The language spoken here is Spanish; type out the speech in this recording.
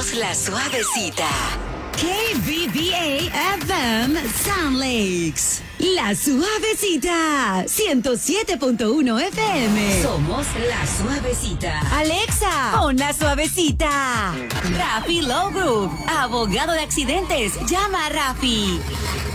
Somos La Suavecita. KBBA FM Sound Lakes. La Suavecita. 107.1 FM. Somos La Suavecita. Alexa, pon La Suavecita. Rafi Low Group, abogado de accidentes. Llama a Rafi.